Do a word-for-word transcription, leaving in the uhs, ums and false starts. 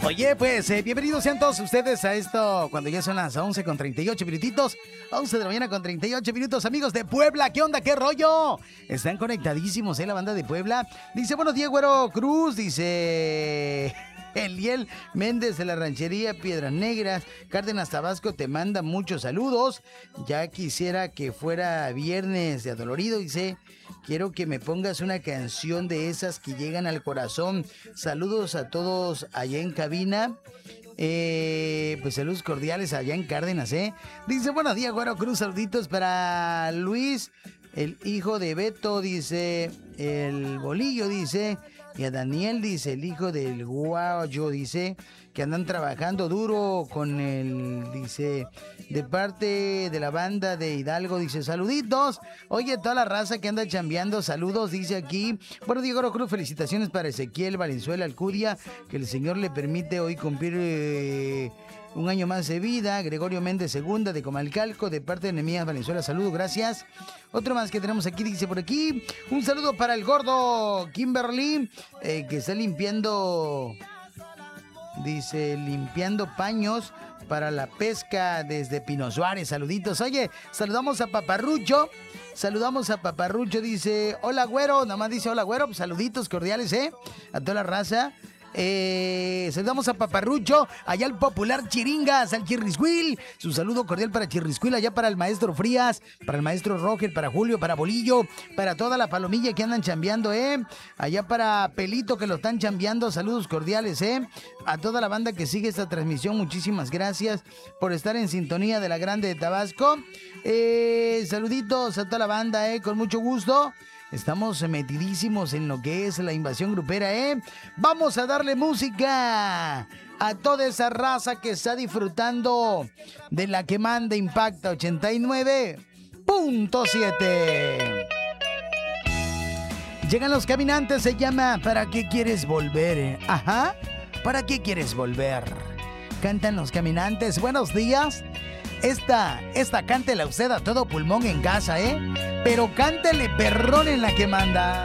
Oye, pues, eh, bienvenidos sean todos ustedes a esto cuando ya son las once con treinta y ocho minutitos. once de la mañana con treinta y ocho minutos, amigos de Puebla. ¿Qué onda? ¿Qué rollo? Están conectadísimos, ¿eh? La banda de Puebla. Dice, buenos días, Güero Cruz. Dice... Eliel Méndez de la Ranchería Piedras Negras, Cárdenas, Tabasco, te manda muchos saludos. Ya quisiera que fuera viernes de Adolorido, dice. Quiero que me pongas una canción de esas que llegan al corazón. Saludos a todos allá en cabina. Eh, pues saludos cordiales allá en Cárdenas, ¿eh? Dice, buenos días, Güero Cruz. Saluditos para Luis, el hijo de Beto, dice. El Bolillo, dice. Y a Daniel, dice, el hijo del Guayo, dice, que andan trabajando duro con el, dice, de parte de la banda de Hidalgo, dice, saluditos. Oye, toda la raza que anda chambeando, saludos, dice aquí. Bueno, Diego Cruz, felicitaciones para Ezequiel Valenzuela Alcudia, que el Señor le permite hoy cumplir eh, un año más de vida. Gregorio Méndez Segunda, de Comalcalco, de parte de Nehemías Valenzuela, saludos, gracias. Otro más que tenemos aquí, dice por aquí, un saludo para el gordo Kimberly, eh, que está limpiando, dice, limpiando paños para la pesca desde Pino Suárez, saluditos. Oye, saludamos a Paparrucho, saludamos a Paparrucho, dice, hola güero, nada más dice hola güero, pues saluditos cordiales, ¿eh? A toda la raza. Eh, saludamos a Paparrucho, allá al popular Chiringas, al Chirriscuil. Su saludo cordial para Chirriscuil, allá para el maestro Frías, para el maestro Roger, para Julio, para Bolillo, para toda la palomilla que andan chambeando, eh. Allá para Pelito que lo están chambeando, saludos cordiales, eh. A toda la banda que sigue esta transmisión, muchísimas gracias por estar en sintonía de la Grande de Tabasco. Eh, saluditos a toda la banda, eh, con mucho gusto. Estamos metidísimos en lo que es la invasión grupera, ¿eh? Vamos a darle música a toda esa raza que está disfrutando de la que manda Impacta ochenta y nueve punto siete. Llegan los caminantes, se llama ¿Para qué quieres volver? Ajá, ¿para qué quieres volver? Cantan los caminantes, buenos días. Esta, esta cántela usted a todo pulmón en casa, ¿eh? Pero cántele perrón en la que manda.